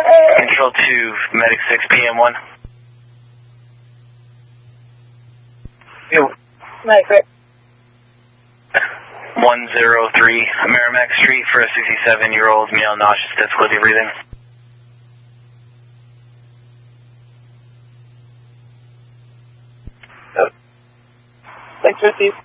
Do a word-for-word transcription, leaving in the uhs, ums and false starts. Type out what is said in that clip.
Control two, Medic six, P M one. Yo. Medic six. one zero three, Merrimack Street for a sixty-seven-year-old male, nauseous, difficulty breathing. six fifty.